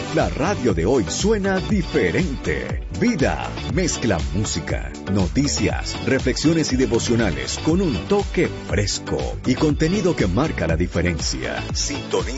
La radio de hoy suena diferente. Vida mezcla música, noticias, reflexiones y devocionales con un toque fresco y contenido que marca la diferencia. Sintoniza